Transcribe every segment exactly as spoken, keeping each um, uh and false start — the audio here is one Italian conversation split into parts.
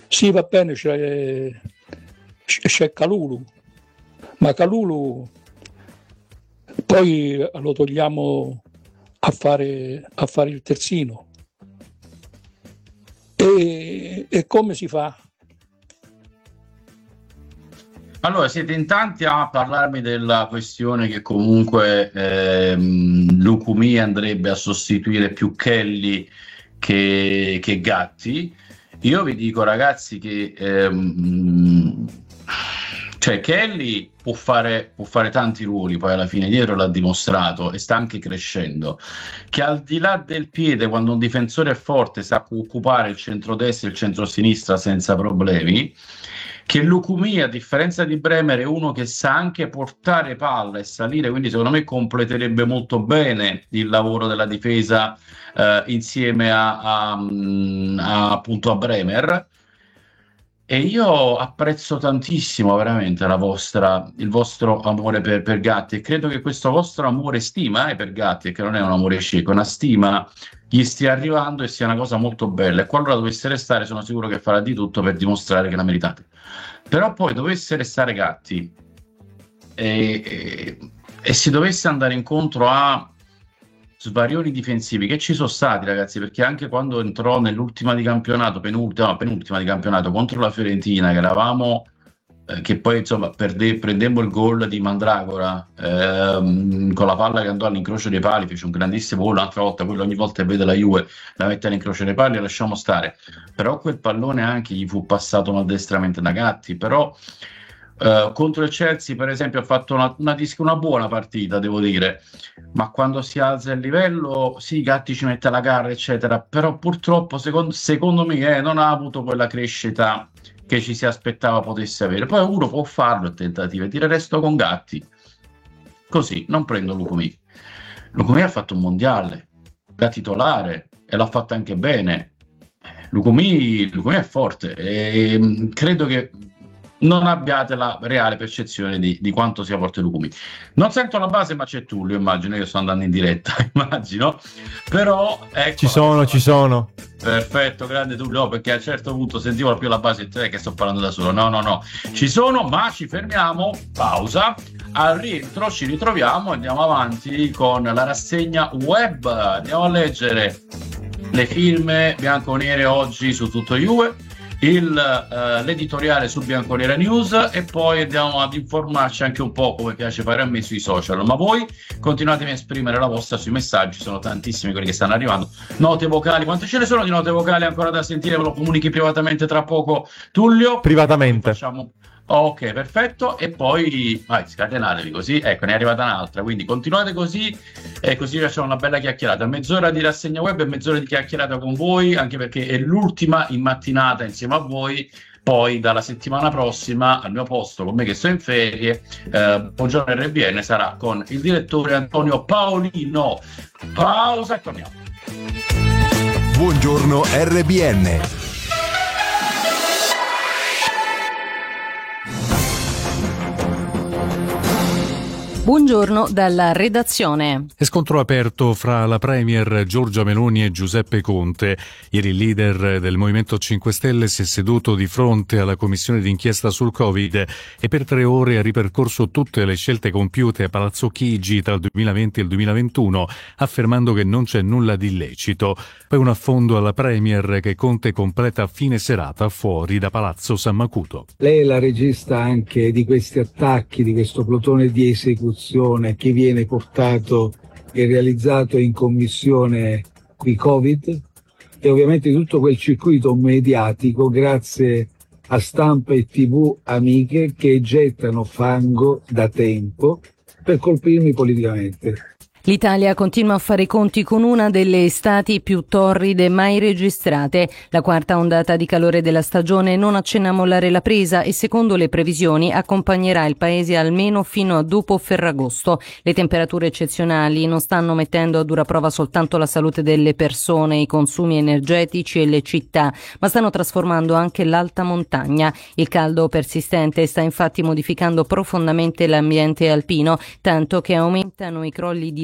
Sì, va bene, c'è, c'è Kalulu, ma Kalulu poi lo togliamo a fare, a fare il terzino. E, e come si fa? Allora, siete in tanti a parlarmi della questione che comunque ehm, Lucumi andrebbe a sostituire più Kelly che, che Gatti. Io vi dico, ragazzi, che ehm, cioè Kelly può fare, può fare tanti ruoli, poi alla fine dietro l'ha dimostrato e sta anche crescendo. Che al di là del piede, quando un difensore è forte, sa occupare il centrodestra e il centrosinistra senza problemi. Che Lucumi, a differenza di Bremer, è uno che sa anche portare palla e salire, quindi secondo me completerebbe molto bene il lavoro della difesa eh, insieme a, a, a, appunto a Bremer. E io apprezzo tantissimo veramente la vostra, il vostro amore per, per Gatti, e credo che questo vostro amore, stima eh, per Gatti, che non è un amore cieco, è una stima, gli stia arrivando e sia una cosa molto bella. E qualora dovesse restare, sono sicuro che farà di tutto per dimostrare che la meritate. Però poi dovesse restare Gatti e, e, e si dovesse andare incontro a svarioni difensivi che ci sono stati, ragazzi, perché anche quando entrò nell'ultima di campionato, penultima, no, penultima di campionato contro la Fiorentina, che eravamo eh, che poi insomma perde, prendemmo il gol di Mandragora ehm, con la palla che andò all'incrocio dei pali, fece un grandissimo gol. Un'altra volta, quello ogni volta che vede la Juve la mette all'incrocio dei pali e lasciamo stare, però quel pallone anche gli fu passato maldestramente da Gatti. Però Uh, contro il Chelsea, per esempio, ha fatto una, una, una buona partita, devo dire, ma quando si alza il livello, sì, Gatti ci mette la gara, eccetera, però purtroppo, secondo, secondo me, eh, non ha avuto quella crescita che ci si aspettava potesse avere. Poi uno può farlo a tentativi, dire resto con Gatti, così, non prendo Lucumi. Lucumi ha fatto un mondiale da titolare e l'ha fatto anche bene. Lucumi, Lucumi è forte e credo che non abbiate la reale percezione di, di quanto sia forte Lucumi. Non sento la base, ma c'è Tullio, immagino. Io sto andando in diretta, immagino. Però ecco, ci sono, ci sono. Perfetto, grande Tullio, no, perché a un certo punto sentivo più la base e te che sto parlando da solo. No, no, no, ci sono, ma ci fermiamo, pausa. Al rientro ci ritroviamo e andiamo avanti con la rassegna web. Andiamo a leggere le firme bianconere oggi su Tutto Juve, il, uh, l'editoriale su Bianconera News, e poi andiamo ad informarci anche un po', come piace fare a me, sui social. Ma voi continuatemi a esprimere la vostra sui messaggi, sono tantissimi quelli che stanno arrivando. Note vocali, quante ce ne sono di note vocali ancora da sentire? Ve lo comunichi privatamente tra poco, Tullio? Privatamente. Facciamo... Ok, perfetto. E poi vai, scatenatevi così. Ecco, ne è arrivata un'altra. Quindi continuate così e così facciamo una bella chiacchierata. Mezz'ora di rassegna web e mezz'ora di chiacchierata con voi, anche perché è l'ultima in mattinata insieme a voi. Poi dalla settimana prossima al mio posto, con me che sto in ferie, eh, Buongiorno R B N sarà con il direttore Antonio Paolino. Pausa e torniamo. Buongiorno R B N. Buongiorno dalla redazione. È scontro aperto fra la premier Giorgia Meloni e Giuseppe Conte. Ieri il leader del Movimento cinque Stelle si è seduto di fronte alla commissione d'inchiesta sul Covid e per tre ore ha ripercorso tutte le scelte compiute a Palazzo Chigi tra il duemilaventi e il duemilaventuno, affermando che non c'è nulla di illecito. Poi un affondo alla premier che Conte completa a fine serata fuori da Palazzo San Macuto. Lei è la regista anche di questi attacchi, di questo plotone di esecuzione che viene portato e realizzato in commissione qui Covid, e ovviamente tutto quel circuito mediatico grazie a stampa e tv amiche che gettano fango da tempo per colpirmi politicamente. L'Italia continua a fare i conti con una delle estati più torride mai registrate. La quarta ondata di calore della stagione non accenna a mollare la presa e secondo le previsioni accompagnerà il paese almeno fino a dopo Ferragosto. Le temperature eccezionali non stanno mettendo a dura prova soltanto la salute delle persone, i consumi energetici e le città, ma stanno trasformando anche l'alta montagna. Il caldo persistente sta infatti modificando profondamente l'ambiente alpino, tanto che aumentano i crolli di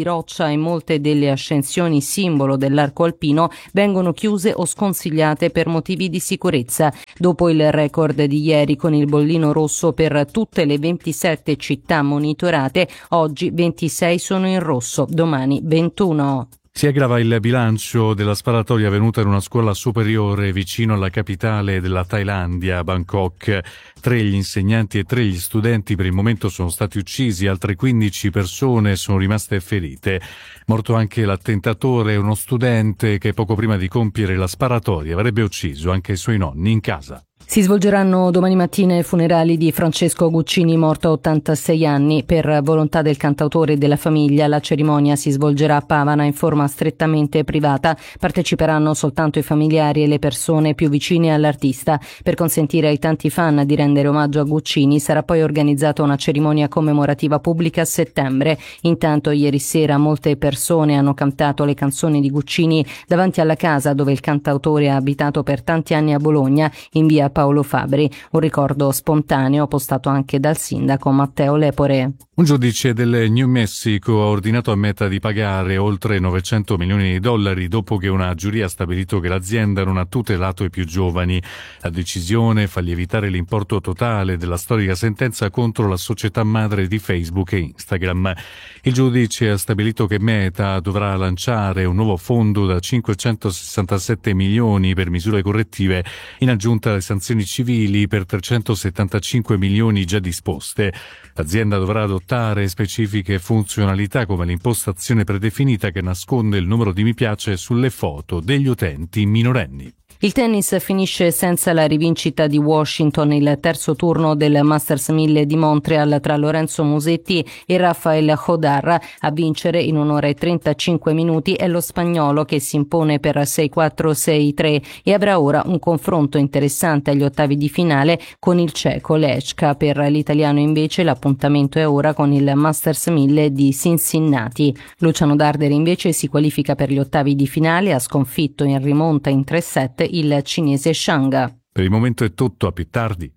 roccia e molte delle ascensioni simbolo dell'arco alpino vengono chiuse o sconsigliate per motivi di sicurezza. Dopo il record di ieri con il bollino rosso per tutte le ventisette città monitorate, oggi ventisei sono in rosso, domani ventuno. Si aggrava il bilancio della sparatoria avvenuta in una scuola superiore vicino alla capitale della Thailandia, Bangkok. Tre gli insegnanti e tre gli studenti per il momento sono stati uccisi, altre quindici persone sono rimaste ferite. Morto anche l'attentatore, uno studente che poco prima di compiere la sparatoria avrebbe ucciso anche i suoi nonni in casa. Si svolgeranno domani mattina i funerali di Francesco Guccini, morto a ottantasei anni. Per volontà del cantautore e della famiglia, la cerimonia si svolgerà a Pavana in forma strettamente privata. Parteciperanno soltanto i familiari e le persone più vicine all'artista. Per consentire ai tanti fan di rendere omaggio a Guccini, sarà poi organizzata una cerimonia commemorativa pubblica a settembre. Intanto, ieri sera molte persone hanno cantato le canzoni di Guccini davanti alla casa dove il cantautore ha abitato per tanti anni a Bologna, in via Paolo Fabri, un ricordo spontaneo postato anche dal sindaco Matteo Lepore. Un giudice del New Mexico ha ordinato a Meta di pagare oltre novecento milioni di dollari dopo che una giuria ha stabilito che l'azienda non ha tutelato i più giovani. La decisione fa lievitare l'importo totale della storica sentenza contro la società madre di Facebook e Instagram. Il giudice ha stabilito che Meta dovrà lanciare un nuovo fondo da cinquecentosessantasette milioni per misure correttive in aggiunta alle sanzioni civili per trecentosettantacinque milioni già disposte. L'azienda dovrà adottare specifiche funzionalità come l'impostazione predefinita che nasconde il numero di mi piace sulle foto degli utenti minorenni. Il tennis finisce senza la rivincita di Washington. Il terzo turno del Masters mille di Montreal tra Lorenzo Musetti e Rafael Jodar. A vincere in un'ora e trentacinque minuti è lo spagnolo, che si impone per sei quattro sei tre e avrà ora un confronto interessante agli ottavi di finale con il ceco Lechka. Per l'italiano invece l'appuntamento è ora con il Masters mille di Cincinnati. Luciano Darderi invece si qualifica per gli ottavi di finale, ha sconfitto in rimonta in tre set il cinese Shanga. Per il momento è tutto, a più tardi.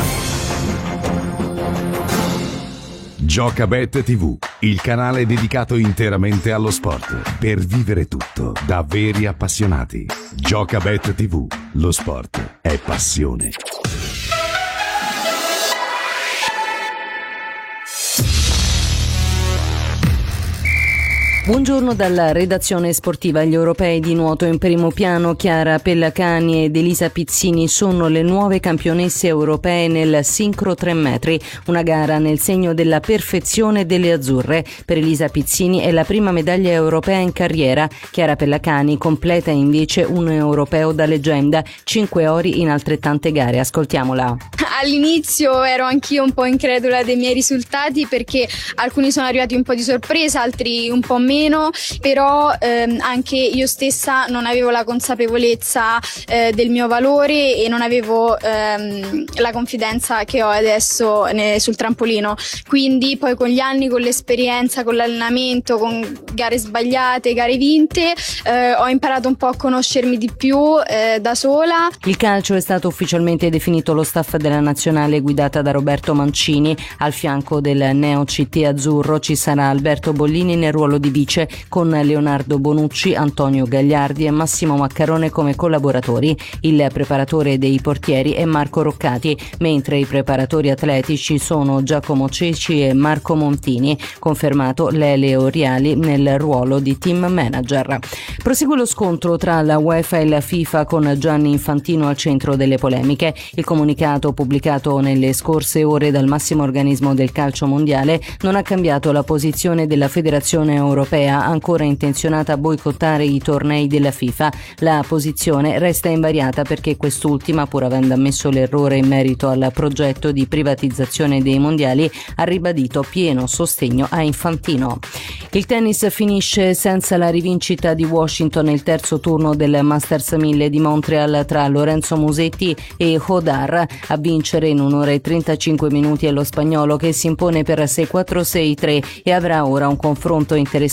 Giocabet tivù, il canale dedicato interamente allo sport, per vivere tutto da veri appassionati. Giocabet tivù, lo sport è passione. Buongiorno dalla redazione sportiva. Gli europei di nuoto in primo piano. Chiara Pellacani ed Elisa Pizzini sono le nuove campionesse europee nel sincro tre metri, una gara nel segno della perfezione delle azzurre. Per Elisa Pizzini è la prima medaglia europea in carriera. Chiara Pellacani completa invece un europeo da leggenda, cinque ori in altrettante gare. Ascoltiamola. All'inizio ero anch'io un po' incredula dei miei risultati, perché alcuni sono arrivati un po' di sorpresa, altri un po' meno, però ehm, anche io stessa non avevo la consapevolezza eh, del mio valore e non avevo ehm, la confidenza che ho adesso ne, sul trampolino. Quindi poi con gli anni, con l'esperienza, con l'allenamento, con gare sbagliate, gare vinte, eh, ho imparato un po' a conoscermi di più eh, da sola. Il calcio è stato ufficialmente definito lo staff della nazionale guidata da Roberto Mancini. Al fianco del neo C T azzurro ci sarà Alberto Bollini nel ruolo di vice, con Leonardo Bonucci, Antonio Gagliardi e Massimo Maccarone come collaboratori. Il preparatore dei portieri è Marco Roccati, mentre i preparatori atletici sono Giacomo Ceci e Marco Montini. Confermato Lele Oriali nel ruolo di team manager. Prosegue lo scontro tra la UEFA e la FIFA, con Gianni Infantino al centro delle polemiche. Il comunicato pubblicato nelle scorse ore dal massimo organismo del calcio mondiale non ha cambiato la posizione della Federazione Europea, ancora intenzionata a boicottare i tornei della FIFA. La posizione resta invariata perché quest'ultima, pur avendo ammesso l'errore in merito al progetto di privatizzazione dei mondiali, ha ribadito pieno sostegno a Infantino. Il tennis finisce senza la rivincita di Washington, il terzo turno del Masters mille di Montreal tra Lorenzo Musetti e Jodar. A vincere in un'ora e trentacinque minuti è lo spagnolo, che si impone per sei quattro sei tre e avrà ora un confronto interessante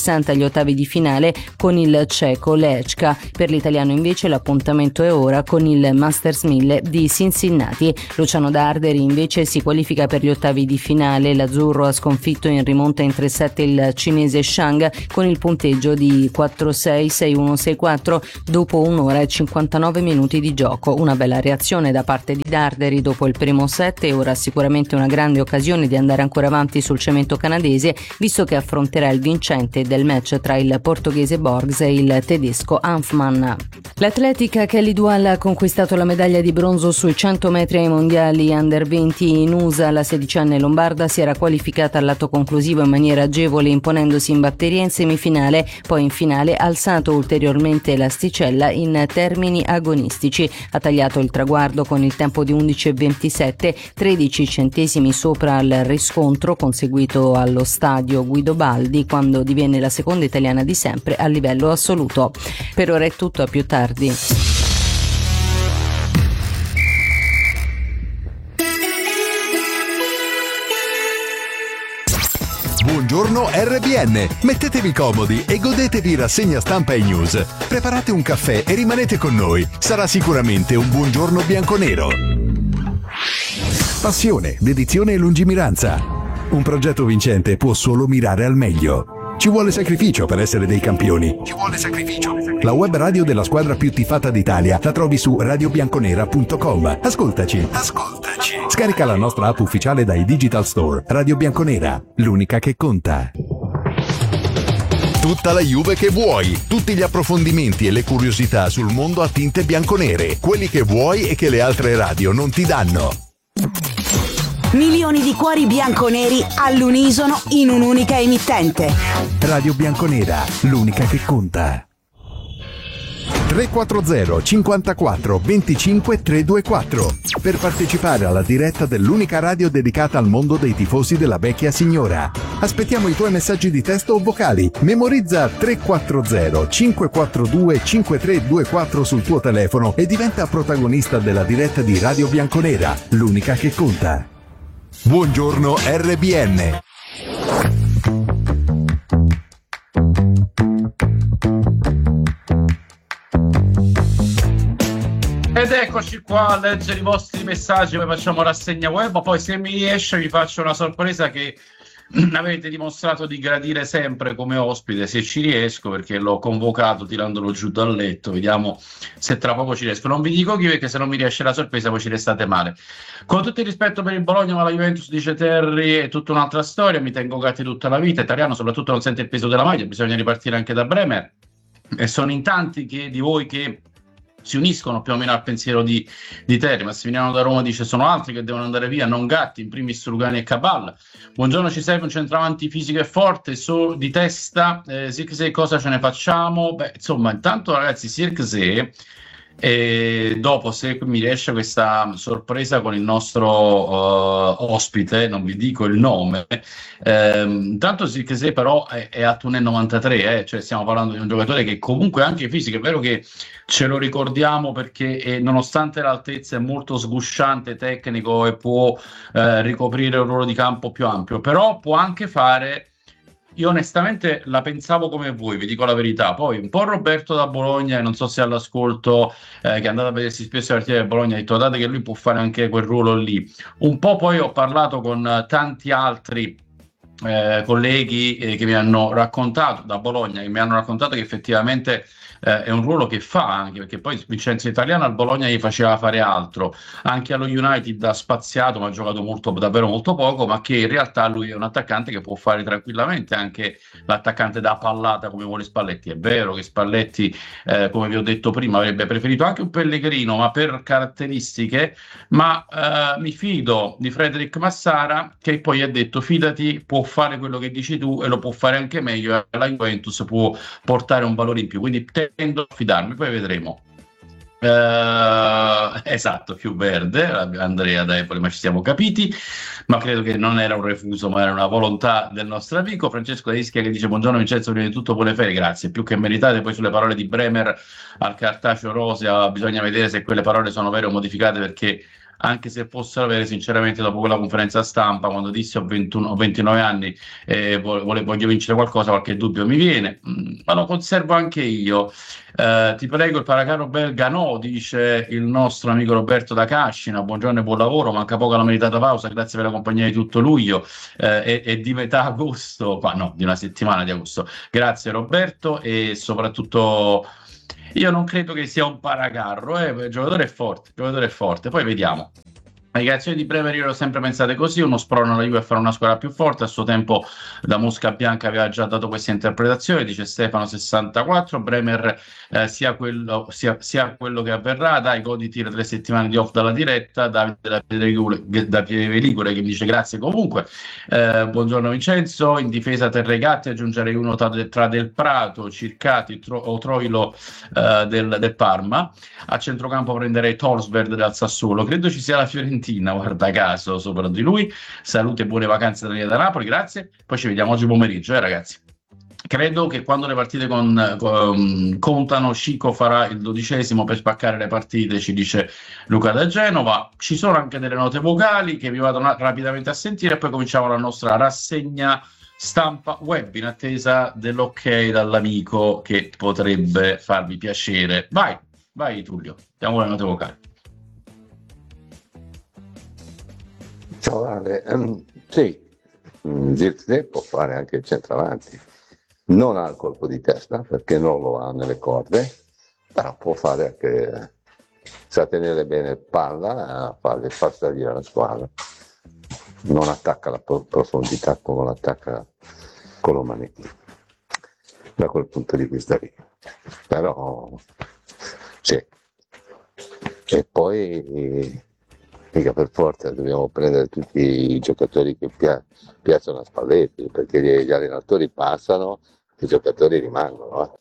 sessanta agli ottavi di finale con il ceco Lechka. Per l'italiano invece l'appuntamento è ora con il Masters mille di Cincinnati. Luciano Darderi invece si qualifica per gli ottavi di finale. L'azzurro ha sconfitto in rimonta in tre sette il cinese Shang con il punteggio di quattro sei, sei uno, sei quattro dopo un'ora e cinquantanove minuti di gioco. Una bella reazione da parte di Darderi dopo il primo set e ora sicuramente una grande occasione di andare ancora avanti sul cemento canadese, visto che affronterà il vincente del match tra il portoghese Borgs e il tedesco Hanfmann. L'atletica Kelly Dual ha conquistato la medaglia di bronzo sui cento metri ai mondiali under venti in U S A. La sedicenne lombarda si era qualificata al lato conclusivo in maniera agevole, imponendosi in batteria in semifinale, poi in finale ha alzato ulteriormente l'asticella in termini agonistici. Ha tagliato il traguardo con il tempo di undici e ventisette, tredici centesimi sopra il riscontro conseguito allo stadio Guido Baldi, quando divenne la seconda italiana di sempre a livello assoluto. Per ora è tutto, a più tardi. Buongiorno R B N, mettetevi comodi e godetevi rassegna stampa e news. Preparate un caffè e rimanete con noi, sarà sicuramente un buongiorno bianconero. Passione, dedizione e lungimiranza. Un progetto vincente può solo mirare al meglio. Ci vuole sacrificio per essere dei campioni. Ci vuole sacrificio. La web radio della squadra più tifata d'Italia la trovi su radio bianconera punto com. Ascoltaci. Ascoltaci. Scarica la nostra app ufficiale dai Digital Store. Radio Bianconera, l'unica che conta. Tutta la Juve che vuoi, tutti gli approfondimenti e le curiosità sul mondo a tinte bianconere, quelli che vuoi e che le altre radio non ti danno. Milioni di cuori bianconeri all'unisono in un'unica emittente. Radio Bianconera, l'unica che conta. tre quattro zero cinquantaquattro venticinque trecentoventiquattro per partecipare alla diretta dell'unica radio dedicata al mondo dei tifosi della vecchia signora. Aspettiamo i tuoi messaggi di testo o vocali. Memorizza tre quattro zero cinque quattro due cinque tre due quattro sul tuo telefono e diventa protagonista della diretta di Radio Bianconera, l'unica che conta. Buongiorno R B N. Ed eccoci qua a leggere i vostri messaggi, poi facciamo rassegna web, poi se mi riesce vi faccio una sorpresa che avete dimostrato di gradire sempre come ospite, se ci riesco, perché l'ho convocato tirandolo giù dal letto. Vediamo se tra poco ci riesco. Non vi dico chi, perché se non mi riesce la sorpresa poi ci restate male. Con tutto il rispetto per il Bologna, ma la Juventus, dice Terry, è tutta un'altra storia. Mi tengo Gatti tutta la vita, italiano soprattutto non sente il peso della maglia, bisogna ripartire anche da Bremer, e sono in tanti che, di voi che si uniscono più o meno al pensiero di, di Terry. Massimiliano da Roma dice: sono altri che devono andare via, non Gatti, in primis Rugani e Cabal. Buongiorno, ci serve un centravanti fisico e forte, so, di testa. eh, Sirkzee, cosa ce ne facciamo? Beh, insomma, intanto ragazzi, Sirkzee, e dopo, se mi riesce questa sorpresa con il nostro uh, ospite, non vi dico il nome, ehm, intanto Sirkzee però è, è alto uno e novantatré, eh, cioè stiamo parlando di un giocatore che comunque anche fisico, è vero che ce lo ricordiamo perché eh, nonostante l'altezza è molto sgusciante, tecnico e può eh, ricoprire un ruolo di campo più ampio, però può anche fare. Io onestamente la pensavo come voi, vi dico la verità. Poi un po' Roberto da Bologna, e non so se all'ascolto, eh, che è andato a vedersi spesso le partite del Bologna, ha detto: guardate che lui può fare anche quel ruolo lì. Un po' poi ho parlato con tanti altri eh, colleghi eh, che mi hanno raccontato da Bologna, che mi hanno raccontato che effettivamente eh, è un ruolo che fa, anche perché poi Vincenzo Italiano al Bologna gli faceva fare altro, anche allo United ha spaziato, ma ha giocato molto, davvero molto poco, ma che in realtà lui è un attaccante che può fare tranquillamente anche l'attaccante da pallata come vuole Spalletti. È vero che Spalletti, eh, come vi ho detto prima, avrebbe preferito anche un Pellegrino, ma per caratteristiche, ma eh, mi fido di Frederic Massara, che poi ha detto: fidati, può fare quello che dici tu e lo può fare anche meglio, e la Juventus può portare un valore in più, quindi tendo a fidarmi, poi vedremo. Uh, esatto, più verde Andrea da Empoli, ma ci siamo capiti, ma credo che non era un refuso, ma era una volontà del nostro amico. Francesco da Ischia che dice: buongiorno Vincenzo, prima di tutto buone ferie, grazie, più che meritate. Poi sulle parole di Bremer al cartaceo rosea bisogna vedere se quelle parole sono vere o modificate, perché anche se fossero avere, sinceramente, dopo quella conferenza stampa, quando dissi ho ventuno ho ventinove anni e voglio, voglio vincere qualcosa, qualche dubbio mi viene, mm, ma lo conservo anche io. Eh, ti prego, il paracarro belga no, dice il nostro amico Roberto da Cascina. Buongiorno e buon lavoro, manca poco alla meritata pausa, grazie per la compagnia di tutto luglio eh, e, e di metà agosto, ma no, di una settimana di agosto. Grazie Roberto, e soprattutto io non credo che sia un paracarro, eh. Il giocatore è forte, il giocatore è forte, poi vediamo. Le dichiarazioni di Bremer io l'ho sempre pensate così, uno sprona la Juve a fare una squadra più forte. A suo tempo da Mosca Bianca aveva già dato questa interpretazione, dice Stefano sessantaquattro. Bremer eh, sia, quello, sia, sia quello che avverrà, dai, goditi le tre settimane di off dalla diretta. Davide da Pieve, da Pieve Ligure che mi dice grazie comunque. Eh, buongiorno Vincenzo, in difesa Terregatti aggiungerei uno tra, tra Del Prato, Circati tro, o Troilo eh, del, del Parma. A centrocampo prenderei Torsberg del Sassuolo, credo ci sia la Fiorentina, guarda caso, sopra di lui. Salute e buone vacanze da, da Napoli, grazie. Poi ci vediamo oggi pomeriggio, eh, ragazzi. Credo che quando le partite con, con, contano, Chico farà il dodicesimo per spaccare le partite, ci dice Luca da Genova. Ci sono anche delle note vocali che vi vado na- rapidamente a sentire e poi cominciamo la nostra rassegna stampa web in attesa dell'ok dall'amico che potrebbe farvi piacere. Vai, vai Tullio, diamo le note vocali. Ciao Ale, um, sì, Zirkzee può fare anche il centravanti, non ha il colpo di testa perché non lo ha nelle corde, però può fare anche, sa tenere bene palla, far, far salire la squadra, non attacca la profondità come l'attacca Colomanetti, da quel punto di vista lì, però sì, e poi mica per forza dobbiamo prendere tutti i giocatori che pia- piacciono a Spalletti, perché gli, gli allenatori passano, i giocatori rimangono.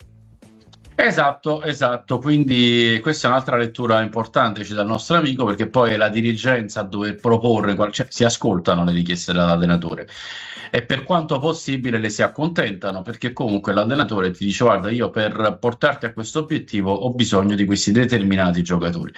Eh. Esatto, esatto, quindi questa è un'altra lettura importante dal nostro amico, perché poi è la dirigenza a dover proporre, cioè si ascoltano le richieste dell'allenatore e per quanto possibile le si accontentano, perché comunque l'allenatore ti dice guarda, io per portarti a questo obiettivo ho bisogno di questi determinati giocatori.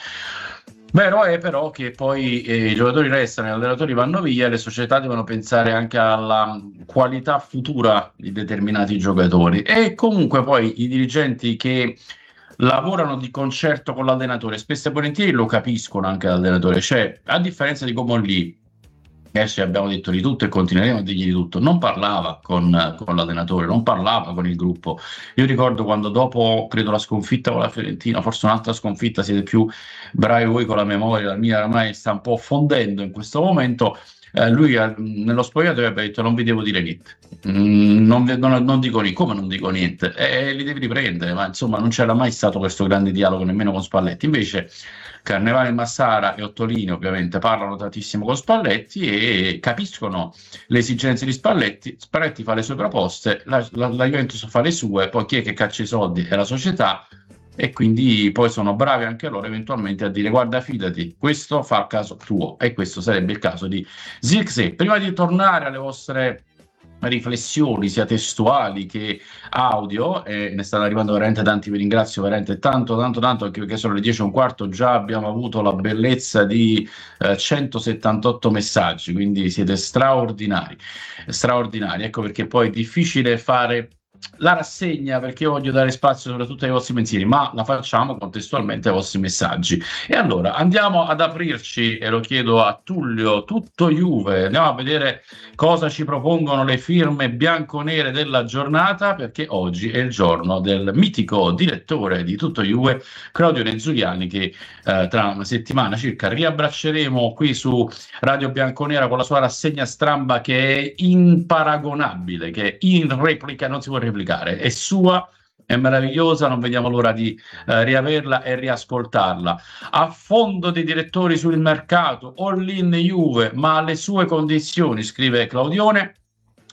Vero è però che poi eh, i giocatori restano, gli allenatori vanno via, le società devono pensare anche alla qualità futura di determinati giocatori e comunque poi i dirigenti che lavorano di concerto con l'allenatore spesso e volentieri lo capiscono anche l'allenatore, cioè a differenza di Comolli, adesso abbiamo detto di tutto e continueremo a dirgli di tutto, non parlava con, con l'allenatore, non parlava con il gruppo. Io ricordo quando dopo, credo la sconfitta con la Fiorentina, forse un'altra sconfitta, siete più bravi voi con la memoria, la mia ormai sta un po' fondendo in questo momento, eh, lui eh, nello spogliatoio aveva detto non vi devo dire niente, mm, non, non, non dico niente, come non dico niente? E eh, li devi riprendere, ma insomma non c'era mai stato questo grande dialogo nemmeno con Spalletti, invece Carnevale, Massara e Ottolini ovviamente parlano tantissimo con Spalletti e capiscono le esigenze di Spalletti. Spalletti fa le sue proposte, la, la, la Juventus fa le sue, poi chi è che caccia i soldi è la società e quindi poi sono bravi anche loro eventualmente a dire guarda fidati, questo fa il caso tuo e questo sarebbe il caso di Zirkzee. Prima di tornare alle vostre riflessioni sia testuali che audio, e ne stanno arrivando veramente tanti, vi ringrazio veramente tanto tanto tanto, anche perché sono le dieci e un quarto, già abbiamo avuto la bellezza di eh, centosettantotto messaggi, quindi siete straordinari straordinari, ecco perché poi è difficile fare la rassegna perché io voglio dare spazio soprattutto ai vostri pensieri, ma la facciamo contestualmente ai vostri messaggi. E allora andiamo ad aprirci, e lo chiedo a Tullio, tutto Juve, andiamo a vedere cosa ci propongono le firme bianconere della giornata, perché oggi è il giorno del mitico direttore di tutto Juve, Claudio Renzuliani, che eh, tra una settimana circa riabbracceremo qui su Radio Bianconera con la sua rassegna stramba che è imparagonabile, che è in replica, non si può replicare, è sua, è meravigliosa, non vediamo l'ora di eh, riaverla e riascoltarla. A fondo dei direttori sul mercato, all in Juve, ma alle sue condizioni, scrive Claudione.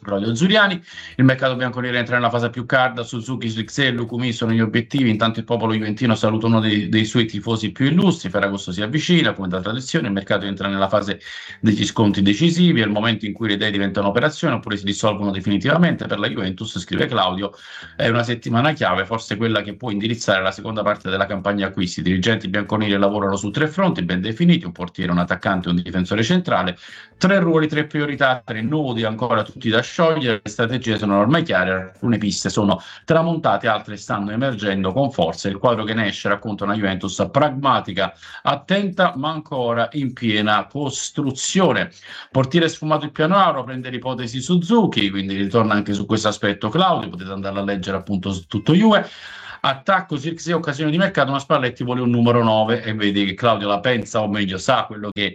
Claudio Zuriani. Il mercato bianconero entra nella fase più calda, Suzuki, Srixé e Lukumi sono gli obiettivi, intanto il popolo juventino saluta uno dei, dei suoi tifosi più illustri, Ferragosto si avvicina come da tradizione, il mercato entra nella fase degli sconti decisivi, è il momento in cui le idee diventano operazione oppure si dissolvono definitivamente. Per la Juventus, scrive Claudio, è una settimana chiave, forse quella che può indirizzare la seconda parte della campagna acquisti. I dirigenti bianconeri lavorano su tre fronti ben definiti, un portiere, un attaccante e un difensore centrale, tre ruoli, tre priorità, tre nodi ancora tutti da sciogliere, le strategie sono ormai chiare, alcune piste sono tramontate, altre stanno emergendo con forza. Il quadro che ne esce racconta una Juventus pragmatica, attenta ma ancora in piena costruzione. Portiere sfumato il piano auro, prende l'ipotesi Suzuki, quindi ritorna anche su questo aspetto Claudio, potete andare a leggere appunto su tutto Juve. Attacco, Sirkzee, occasione di mercato, ma Spalletti vuole un numero nove e vedi che Claudio la pensa, o meglio sa quello che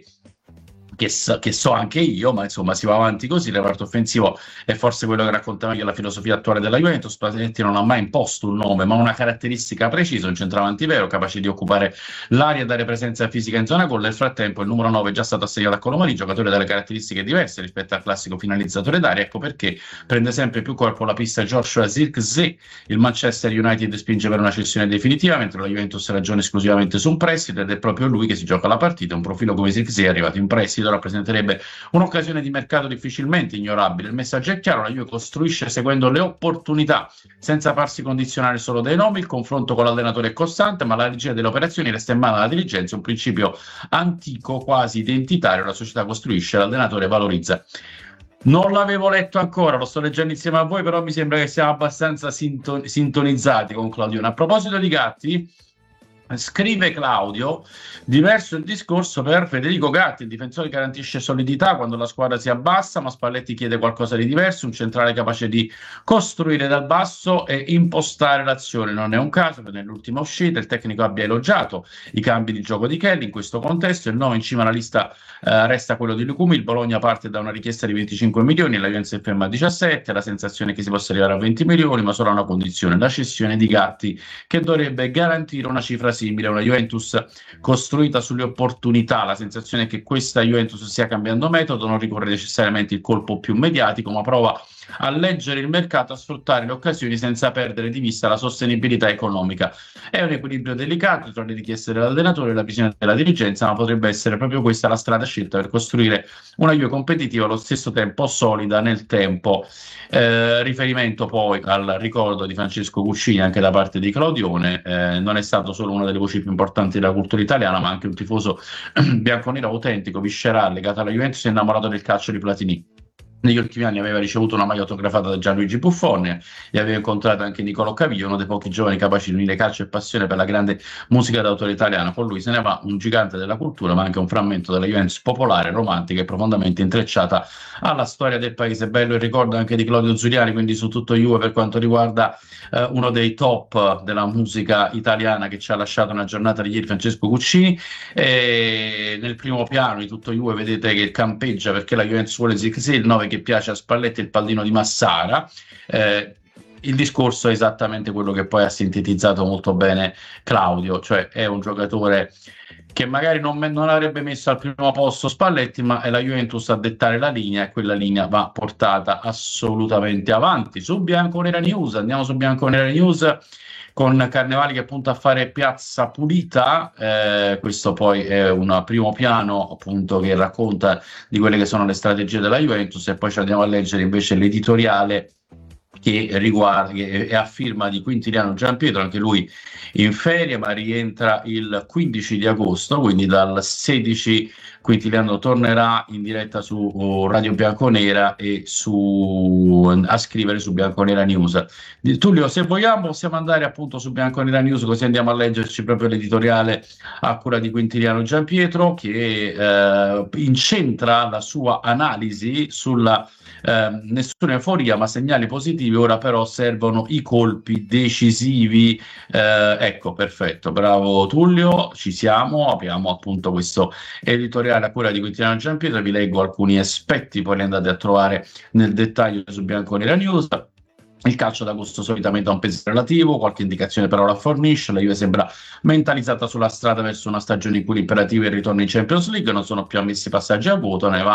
Che so, che so anche io, ma insomma si va avanti così. Il reparto offensivo è forse quello che racconta meglio la filosofia attuale della Juventus. Spalletti non ha mai imposto un nome, ma una caratteristica precisa, un centravanti vero, capace di occupare l'area e dare presenza fisica in zona gol. Nel frattempo il numero nove è già stato assegnato a Colomani, giocatore dalle caratteristiche diverse rispetto al classico finalizzatore d'aria. Ecco perché prende sempre più corpo la pista Joshua Zirkzee. Il Manchester United spinge per una cessione definitiva, mentre la Juventus ragiona esclusivamente su un prestito, ed è proprio lui che si gioca la partita. Un profilo come Zirkzee è arrivato in prestito rappresenterebbe un'occasione di mercato difficilmente ignorabile. Il messaggio è chiaro, la Juve costruisce seguendo le opportunità senza farsi condizionare solo dai nomi. Il confronto con l'allenatore è costante, ma la regia delle operazioni resta in mano alla dirigenza, un principio antico, quasi identitario. La società costruisce, l'allenatore valorizza. Non l'avevo letto ancora, lo sto leggendo insieme a voi, però mi sembra che siamo abbastanza sinton- sintonizzati con Claudio. A proposito di Gatti, scrive Claudio, diverso il discorso per Federico Gatti, il difensore garantisce solidità quando la squadra si abbassa, ma Spalletti chiede qualcosa di diverso, un centrale capace di costruire dal basso e impostare l'azione. Non è un caso che nell'ultima uscita il tecnico abbia elogiato i cambi di gioco di Kelly. In questo contesto il nove in cima alla lista eh, resta quello di Lukumi. Il Bologna parte da una richiesta di venticinque milioni, la Juventus è ferma a diciassette, la sensazione è che si possa arrivare a venti milioni, ma solo a una condizione, la cessione di Gatti, che dovrebbe garantire una cifra simile. Una Juventus costruita sulle opportunità, la sensazione è che questa Juventus stia cambiando metodo, non ricorre necessariamente il colpo più mediatico, ma prova a leggere il mercato, a sfruttare le occasioni senza perdere di vista la sostenibilità economica. È un equilibrio delicato tra le richieste dell'allenatore e la visione della dirigenza, ma potrebbe essere proprio questa la strada scelta per costruire una Juve competitiva, allo stesso tempo solida nel tempo. Eh, riferimento poi al ricordo di Francesco Guccini anche da parte di Claudione, eh, non è stato solo una delle voci più importanti della cultura italiana, ma anche un tifoso bianconero autentico, viscerale, legato alla Juventus e innamorato del calcio di Platini. Negli ultimi anni aveva ricevuto una maglia autografata da Gianluigi Buffon e aveva incontrato anche Niccolò Caviglio, uno dei pochi giovani capaci di unire calcio e passione per la grande musica d'autore italiana. Con lui se ne va un gigante della cultura, ma anche un frammento della Juventus popolare, romantica e profondamente intrecciata alla storia del paese. Bello il ricordo anche di Claudio Zuriani, quindi su tutto Juve per quanto riguarda eh, uno dei top della musica italiana che ci ha lasciato una giornata di ieri, Francesco Guccini. E nel primo piano di tutto Juve vedete che campeggia, perché la Juventus vuole Zirkzee, il nove che piace a Spalletti, il pallino di Massara. Eh, il discorso è esattamente quello che poi ha sintetizzato molto bene Claudio, cioè è un giocatore che magari non, non avrebbe messo al primo posto Spalletti, ma è la Juventus a dettare la linea e quella linea va portata assolutamente avanti. Su Bianconera News, andiamo su Bianconera News con Carnevali che punta a fare piazza pulita. Eh, questo poi è un primo piano appunto che racconta di quelle che sono le strategie della Juventus, e poi ci andiamo a leggere invece l'editoriale che riguarda, che è a firma di Quintiliano Giampietro, anche lui in ferie, ma rientra il quindici di agosto, quindi dal sedici Quintiliano tornerà in diretta su Radio Bianconera e su, a scrivere su Bianconera News. Tullio, se vogliamo possiamo andare appunto su Bianconera News, così andiamo a leggerci proprio l'editoriale a cura di Quintiliano Giampietro, che eh, incentra la sua analisi sulla eh, nessuna euforia ma segnali positivi, ora però servono i colpi decisivi. Eh, ecco, perfetto, bravo Tullio, ci siamo, abbiamo appunto questo editoriale a cura di Quintiliano Giampietro, vi leggo alcuni aspetti, poi li andate a trovare nel dettaglio su Bianconera News. Il calcio d'agosto solitamente ha un peso relativo, qualche indicazione però la fornisce. La Juve sembra mentalizzata sulla strada verso una stagione in cui l'imperativo è il ritorno in Champions League, non sono più ammessi passaggi a vuoto, ne va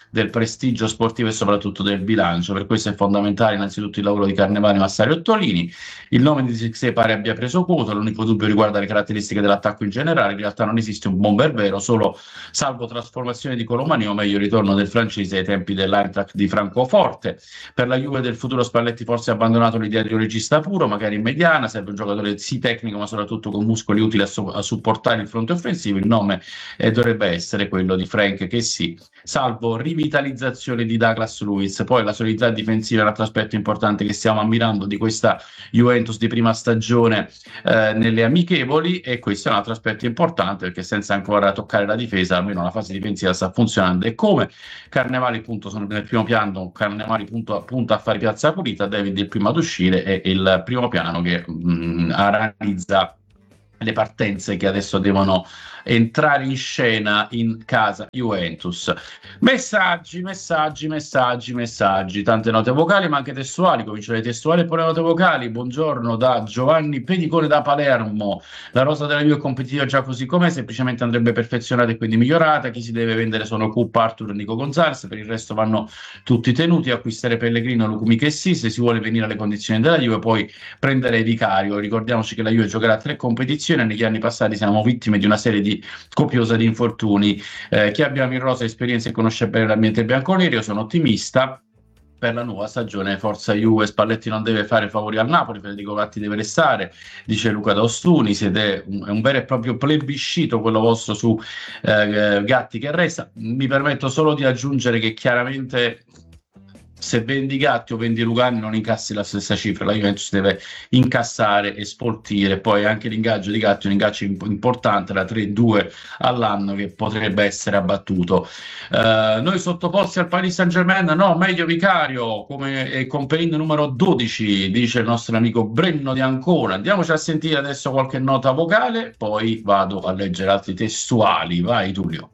del prestigio sportivo e soprattutto del bilancio. Per questo è fondamentale innanzitutto il lavoro di Carnevali, Massari e Ottolini. Il nome di Zirkzee pare abbia preso quota, l'unico dubbio riguarda le caratteristiche dell'attacco in generale. In realtà non esiste un bomber vero, solo salvo trasformazione di Colomani o meglio ritorno del francese ai tempi dell'Eintracht di Francoforte. Per la Juve del futuro Spalletti forse ha abbandonato l'idea di un regista puro, magari in mediana, serve un giocatore sì tecnico ma soprattutto con muscoli utili a, su- a supportare il fronte offensivo. Il nome eh, dovrebbe essere quello di Frank Kessie, salvo rivitalizzazione di Douglas Luiz. Poi la solidità difensiva è un altro aspetto importante che stiamo ammirando di questa Juventus di prima stagione eh, nelle amichevoli, e questo è un altro aspetto importante perché senza ancora toccare la difesa almeno la fase difensiva sta funzionando. E come Carnevali appunto sono nel primo piano, Carnevali punto, punta a fare piazza pulita, David il primo ad uscire, è il primo piano che mh, analizza le partenze che adesso devono entrare in scena in casa Juventus. Messaggi, messaggi, messaggi, messaggi, tante note vocali ma anche testuali. Comincio le testuali e poi le note vocali. Buongiorno da Giovanni Pedicone da Palermo. La rosa della Juve è competitiva già così com'è, semplicemente andrebbe perfezionata e quindi migliorata. Chi si deve vendere sono Cup, Arthur e Nico Gonzalez, per il resto vanno tutti tenuti. Acquistare Pellegrino, Lukumi che sì, se si vuole venire alle condizioni della Juve, poi prendere Vicario. Ricordiamoci che la Juve giocherà tre competizioni, negli anni passati siamo vittime di una serie di copiosa di infortuni. Eh, chi abbiamo in rosa esperienza e conosce bene l'ambiente bianconero, io sono ottimista per la nuova stagione. Forza Juve, Spalletti non deve fare favori al Napoli, Federico Gatti deve restare, dice Luca D'Ostuni. Siete un, è un vero e proprio plebiscito quello vostro su eh, Gatti che resta. Mi permetto solo di aggiungere che chiaramente se vendi Gatti o vendi Lugani non incassi la stessa cifra, la Juventus deve incassare e spoltire. Poi anche l'ingaggio di Gatti è un ingaggio imp- importante da tre due all'anno che potrebbe essere abbattuto. Uh, noi sottoposti al Paris Saint-Germain, no, meglio Vicario come e con Perin numero dodici, dice il nostro amico Brenno di Ancona. Andiamoci a sentire adesso qualche nota vocale, poi vado a leggere altri testuali. Vai Tullio.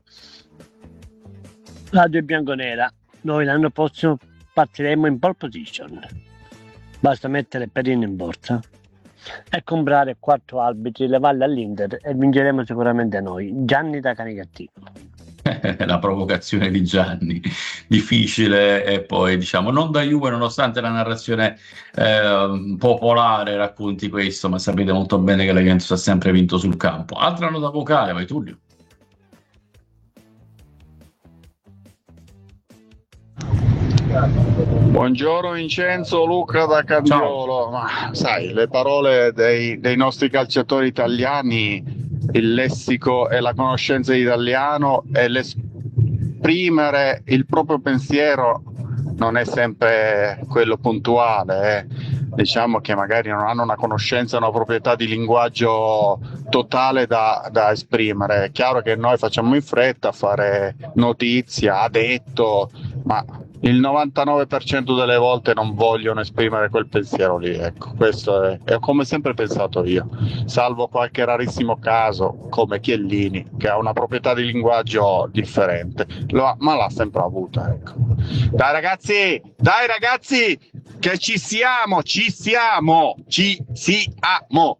Radio Bianconera, noi l'anno prossimo partiremo in pole position, basta mettere Perin in borsa e comprare quattro arbitri, levarli all'Inter e vinceremo sicuramente noi. Gianni da Canicattino. La provocazione di Gianni, difficile, e poi diciamo non da Juve, nonostante la narrazione eh, popolare racconti questo, ma sapete molto bene che la Juventus ha sempre vinto sul campo. Altra nota vocale, vai Tullio. Buongiorno Vincenzo, Luca da Candiolo. Ma sai, le parole dei, dei nostri calciatori italiani, il lessico e la conoscenza di italiano e l'esprimere il proprio pensiero non è sempre quello puntuale, eh. Diciamo che magari non hanno una conoscenza, una proprietà di linguaggio totale da, da esprimere. È chiaro che noi facciamo in fretta a fare notizia, ha detto, ma il novantanove per cento delle volte non vogliono esprimere quel pensiero lì, ecco, questo è, è come sempre pensato io, salvo qualche rarissimo caso come Chiellini che ha una proprietà di linguaggio differente, Lo, ma l'ha sempre avuta, ecco. Dai ragazzi, dai ragazzi, che ci siamo, ci siamo, ci siamo.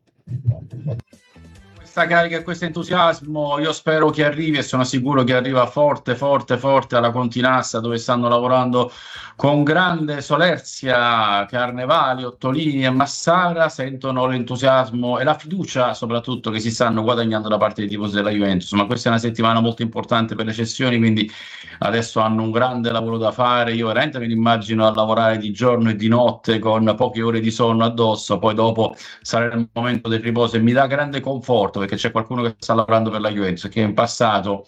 Questa carica e questo entusiasmo io spero che arrivi, e sono sicuro che arriva forte forte forte alla Continassa, dove stanno lavorando con grande solerzia Carnevali, Ottolini e Massara. Sentono l'entusiasmo e la fiducia soprattutto che si stanno guadagnando da parte dei tifosi della Juventus, ma questa è una settimana molto importante per le cessioni, quindi adesso hanno un grande lavoro da fare. Io veramente mi immagino a lavorare di giorno e di notte con poche ore di sonno addosso, poi dopo sarà il momento del riposo, e mi dà grande conforto perché c'è qualcuno che sta lavorando per la Juventus, che in passato,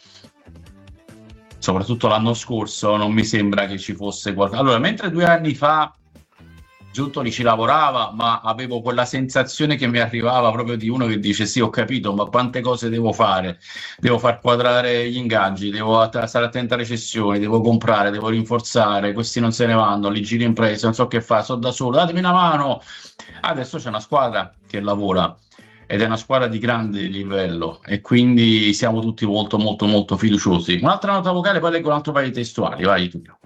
soprattutto l'anno scorso, non mi sembra che ci fosse qualcosa. Allora, mentre due anni fa Giuntoli ci lavorava, ma avevo quella sensazione che mi arrivava proprio di uno che dice sì, ho capito, ma quante cose devo fare? Devo far quadrare gli ingaggi, devo att- stare attento alle cessioni, devo comprare, devo rinforzare, questi non se ne vanno, li giro in presa, non so che fare, sono da solo, datemi una mano. Adesso c'è una squadra che lavora ed è una squadra di grande livello, e quindi siamo tutti molto molto molto fiduciosi. Un'altra nota vocale, poi leggo un altro paio di testuali. Vai Tullio.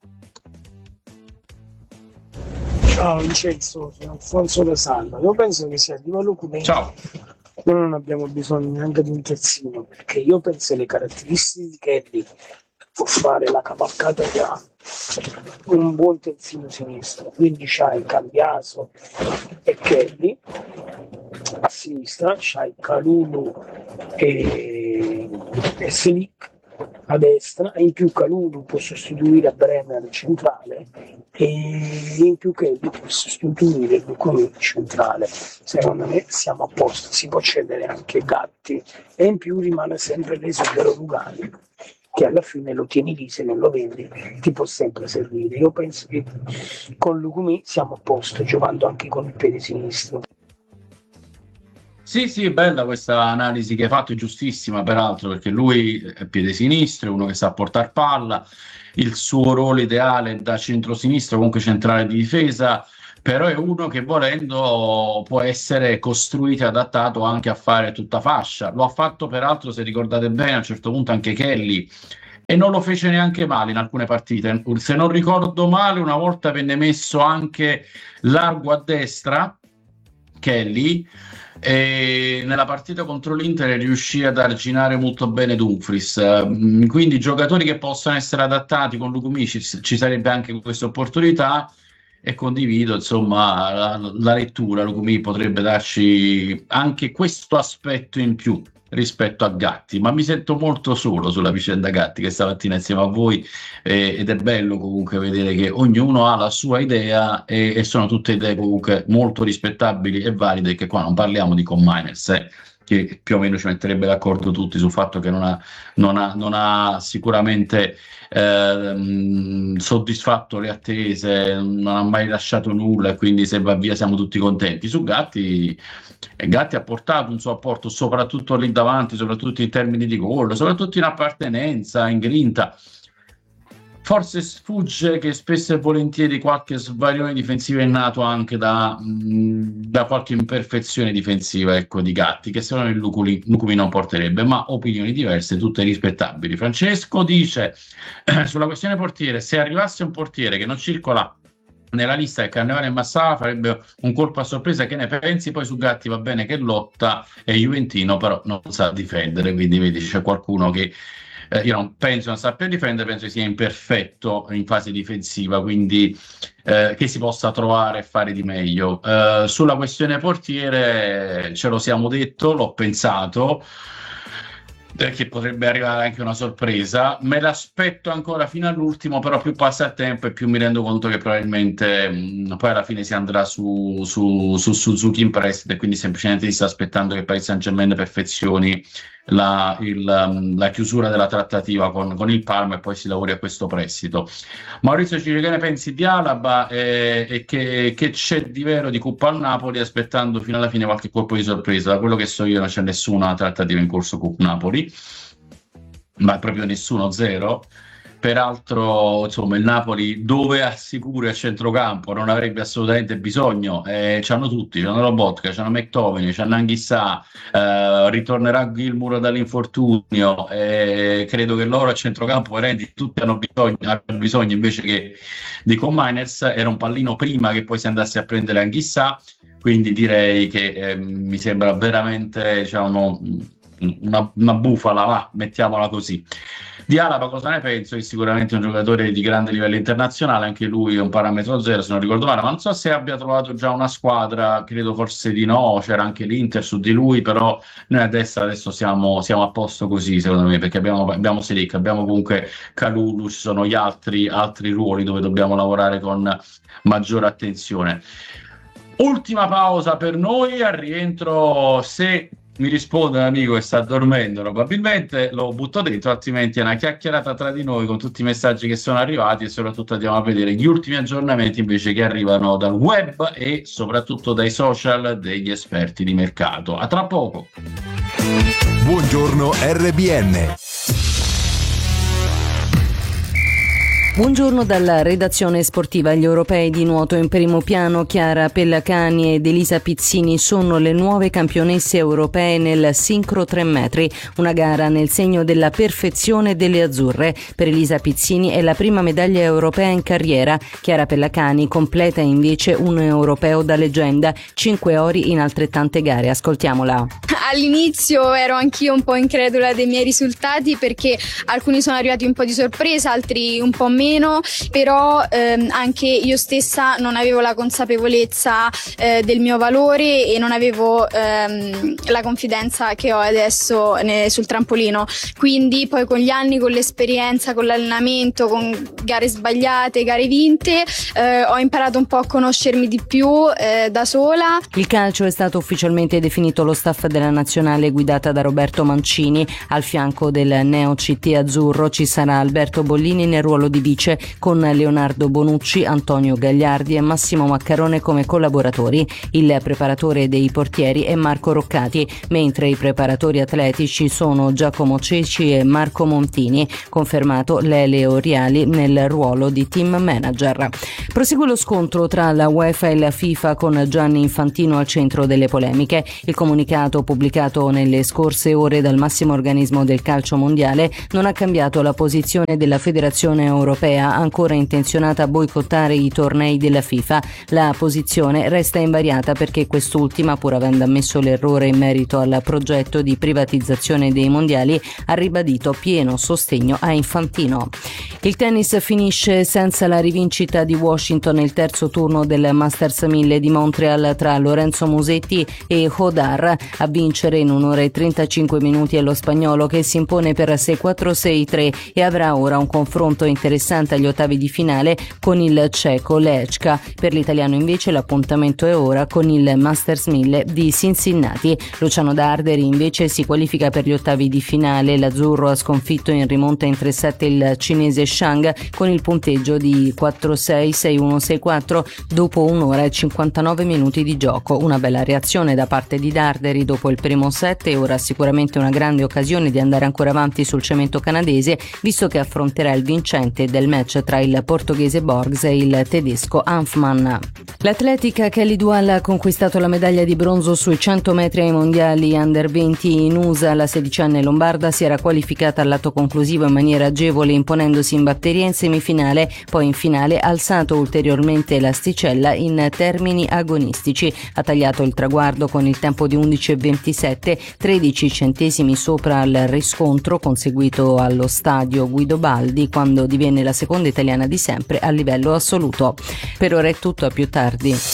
Ciao Vincenzo, sono Alfonso da Salva. Io penso che sia a livello comune. Ciao. Noi non abbiamo bisogno neanche di un terzino, perché io penso che le caratteristiche di Kelly può fare la cavalcata che ha un buon terzino sinistro, quindi c'hai Cambiaso e Kelly a sinistra, c'hai Kalulu e, e Selic a destra, e in più Kalulu può sostituire Bremer centrale e in più Kelly può sostituire Lukumi centrale. Secondo me siamo a posto, si può cedere anche Gatti e in più rimane sempre l'esubero Lugani, che alla fine lo tieni lì, se non lo vendi ti può sempre servire. Io penso che con Lukumi siamo a posto, giocando anche con il piede sinistro. Sì, sì, bella questa analisi che hai fatto, è giustissima peraltro, perché lui è piede sinistro, è uno che sa portare palla, il suo ruolo ideale da centro-sinistro, comunque centrale di difesa, però è uno che volendo può essere costruito e adattato anche a fare tutta fascia. Lo ha fatto peraltro, se ricordate bene, a un certo punto anche Kelly, e non lo fece neanche male in alcune partite. Se non ricordo male, una volta venne messo anche largo a destra, Kelly, e nella partita contro l'Inter riuscì ad arginare molto bene Dumfries. Quindi giocatori che possono essere adattati con Lukumi, ci, ci sarebbe anche questa opportunità, e condivido insomma la, la lettura. Lukumi potrebbe darci anche questo aspetto in più rispetto a Gatti, ma mi sento molto solo sulla vicenda Gatti che stamattina insieme a voi, eh, ed è bello comunque vedere che ognuno ha la sua idea e, e sono tutte idee comunque molto rispettabili e valide, che qua non parliamo di Cominers, eh, che più o meno ci metterebbe d'accordo tutti sul fatto che non ha, non ha, non ha sicuramente eh, soddisfatto le attese, non ha mai lasciato nulla, e quindi se va via siamo tutti contenti. Su Gatti, e Gatti ha portato un suo apporto soprattutto lì davanti, soprattutto in termini di gol, soprattutto in appartenenza, in grinta. Forse sfugge che spesso e volentieri qualche sbaglione difensivo è nato anche da, mh, da qualche imperfezione difensiva, ecco, di Gatti, che se no il Lukumi, Lukumi non porterebbe, ma opinioni diverse, tutte rispettabili. Francesco dice, eh, sulla questione portiere, se arrivasse un portiere che non circola nella lista del Carnevale e Massala farebbe un colpo a sorpresa, che ne pensi? Poi su Gatti va bene che lotta, è juventino però non sa difendere, quindi vedi c'è qualcuno che eh, io non penso non sappia difendere, penso che sia imperfetto in fase difensiva, quindi eh, che si possa trovare e fare di meglio. Eh, sulla questione portiere ce lo siamo detto, l'ho pensato, che potrebbe arrivare anche una sorpresa, me l'aspetto ancora fino all'ultimo, però più passa il tempo e più mi rendo conto che probabilmente mh, poi alla fine si andrà su su su su, su Team Prestito, e quindi semplicemente si sta aspettando che Paris Saint-Germain perfezioni la, il, um, la chiusura della trattativa con, con il Parma, e poi si lavori a questo prestito. Maurizio ci dice, che ne pensi di Alaba e, e che, che c'è di vero di Coppa al Napoli, aspettando fino alla fine qualche colpo di sorpresa. Da quello che so io non c'è nessuna trattativa in corso con Napoli, ma proprio nessuno, zero. Peraltro, insomma, il Napoli, dove assicura il centrocampo, non avrebbe assolutamente bisogno. Eh, c'hanno tutti, c'hanno Lobotka, c'hanno McTominay, c'hanno Anghissà, eh, ritornerà Gilmour dall'infortunio. Eh, credo che loro a centrocampo veramente tutti hanno bisogno, hanno bisogno invece che di Cominers. Era un pallino prima che poi si andasse a prendere Anghissà, quindi direi che eh, mi sembra veramente, diciamo, una, una bufala, va, mettiamola così. Di Alaba cosa ne penso? Che sicuramente è un giocatore di grande livello internazionale, anche lui è un parametro zero se non ricordo male, ma non so se abbia trovato già una squadra, credo forse di no, c'era anche l'Inter su di lui, però noi a destra adesso siamo, siamo a posto così secondo me, perché abbiamo, abbiamo Selic, abbiamo comunque Kalulu, ci sono gli altri, altri ruoli dove dobbiamo lavorare con maggiore attenzione. Ultima pausa per noi, al rientro, se mi risponde un amico che sta dormendo probabilmente lo butto dentro, altrimenti è una chiacchierata tra di noi con tutti i messaggi che sono arrivati, e soprattutto andiamo a vedere gli ultimi aggiornamenti invece che arrivano dal web e soprattutto dai social degli esperti di mercato. A tra poco. Buongiorno R B N. Buongiorno dalla redazione sportiva. Gli europei di nuoto in primo piano. Chiara Pellacani ed Elisa Pizzini sono le nuove campionesse europee nel sincro tre metri, una gara nel segno della perfezione delle azzurre. Per Elisa Pizzini è la prima medaglia europea in carriera. Chiara Pellacani completa invece un europeo da leggenda, cinque ori in altrettante gare. Ascoltiamola. All'inizio ero anch'io un po' incredula dei miei risultati perché alcuni sono arrivati un po' di sorpresa, altri un po' meno, però ehm, anche io stessa non avevo la consapevolezza eh, del mio valore e non avevo ehm, la confidenza che ho adesso ne, sul trampolino. Quindi poi con gli anni, con l'esperienza, con l'allenamento, con gare sbagliate, gare vinte, eh, ho imparato un po' a conoscermi di più eh, da sola. Il calcio è stato ufficialmente definito lo staff della nazionale guidata da Roberto Mancini. Al fianco del neo C T azzurro ci sarà Alberto Bollini nel ruolo di vice, con Leonardo Bonucci, Antonio Gagliardi e Massimo Maccarone come collaboratori. Il preparatore dei portieri è Marco Roccati, mentre i preparatori atletici sono Giacomo Ceci e Marco Montini, confermato Lele Oriali nel ruolo di team manager. Prosegue lo scontro tra la UEFA e la FIFA con Gianni Infantino al centro delle polemiche. Il comunicato pubblicato nelle scorse ore dal massimo organismo del calcio mondiale non ha cambiato la posizione della Federazione Europea, ancora intenzionata a boicottare i tornei della FIFA. La posizione resta invariata perché quest'ultima, pur avendo ammesso l'errore in merito al progetto di privatizzazione dei mondiali, ha ribadito pieno sostegno a Infantino. Il tennis finisce senza la rivincita di Washington il terzo turno del Masters mille di Montreal tra Lorenzo Musetti e Hodar. A vincere in un'ora e trentacinque minuti è lo spagnolo, che si impone per sei quattro sei tre e avrà ora un confronto interessante agli ottavi di finale con il ceco Lechka. Per l'italiano invece l'appuntamento è ora con il Masters mille di Cincinnati. Luciano Darderi invece si qualifica per gli ottavi di finale. L'azzurro ha sconfitto in rimonta in tre sette il cinese Shang con il punteggio di quattro sei sei uno sei quattro dopo un'ora e cinquantanove minuti di gioco. Una bella reazione da parte di Darderi dopo il primo set e ora sicuramente una grande occasione di andare ancora avanti sul cemento canadese, visto che affronterà il vincente del match tra il portoghese Borgs e il tedesco Hanfmann. L'atletica Kelly Dual ha conquistato la medaglia di bronzo sui cento metri ai mondiali under venti in U S A. La sedicenne lombarda si era qualificata al lato conclusivo in maniera agevole, imponendosi in batteria in semifinale, poi in finale ha alzato ulteriormente l'asticella in termini agonistici. Ha tagliato il traguardo con il tempo di undici e ventisette, tredici centesimi sopra il riscontro conseguito allo stadio Guido Baldi quando divenne la seconda italiana di sempre a livello assoluto. Per ora è tutto, a più tardi.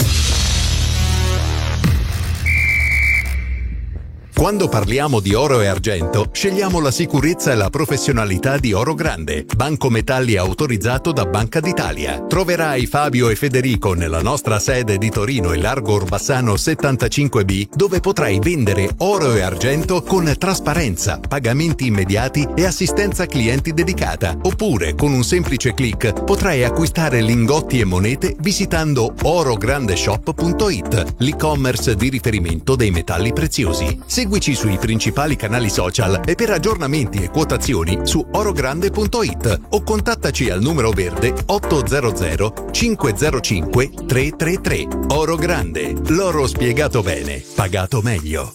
Quando parliamo di oro e argento, scegliamo la sicurezza e la professionalità di Oro Grande, banco metalli autorizzato da Banca d'Italia. Troverai Fabio e Federico nella nostra sede di Torino in Largo Orbassano settantacinque B, dove potrai vendere oro e argento con trasparenza, pagamenti immediati e assistenza clienti dedicata. Oppure, con un semplice click, potrai acquistare lingotti e monete visitando orograndeshop punto it, l'e-commerce di riferimento dei metalli preziosi. Seguici sui principali canali social e per aggiornamenti e quotazioni su orogrande punto it o contattaci al numero verde otto zero zero cinque zero cinque tre tre tre. Oro Grande, l'oro spiegato bene, pagato meglio.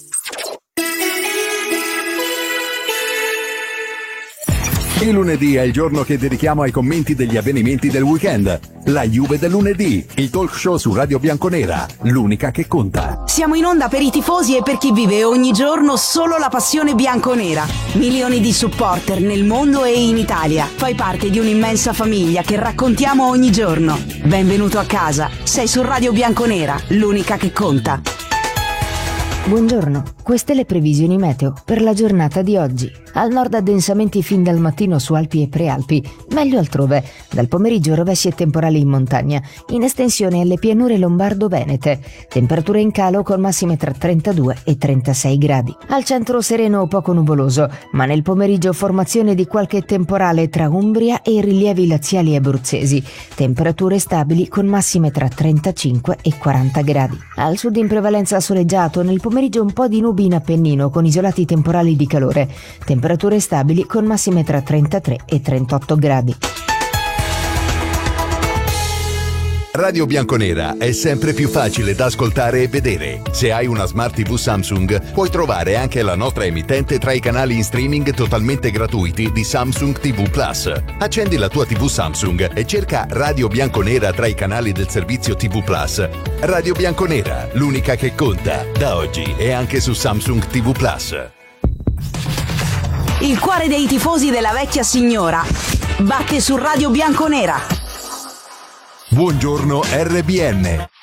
Il lunedì è il giorno che dedichiamo ai commenti degli avvenimenti del weekend. La Juve del lunedì, il talk show su Radio Bianconera, l'unica che conta. Siamo in onda per i tifosi e per chi vive ogni giorno solo la passione bianconera. Milioni di supporter nel mondo e in Italia. Fai parte di un'immensa famiglia che raccontiamo ogni giorno. Benvenuto a casa. Sei su Radio Bianconera, l'unica che conta. Buongiorno, queste le previsioni meteo per la giornata di oggi. Al nord addensamenti fin dal mattino su Alpi e Prealpi, meglio altrove. Dal pomeriggio rovesci e temporali in montagna, in estensione alle pianure lombardo-venete. Temperature in calo con massime tra trentadue e trentasei gradi. Al centro sereno o poco nuvoloso, ma nel pomeriggio formazione di qualche temporale tra Umbria e rilievi laziali e abruzzesi. Temperature stabili con massime tra trentacinque e quaranta gradi. Al sud in prevalenza soleggiato, nel pomeriggio un po' di nubi in Appennino con isolati temporali di calore. Temperature stabili con massime tra trentatré e trentotto gradi. Radio Bianconera è sempre più facile da ascoltare e vedere. Se hai una Smart tivù Samsung, puoi trovare anche la nostra emittente tra i canali in streaming totalmente gratuiti di Samsung tivù Plus. Accendi la tua tivù Samsung e cerca Radio Bianconera tra i canali del servizio tivù Plus. Radio Bianconera, l'unica che conta, da oggi e anche su Samsung tivù Plus. Il cuore dei tifosi della vecchia signora batte su Radio Bianconera. Buongiorno R B N.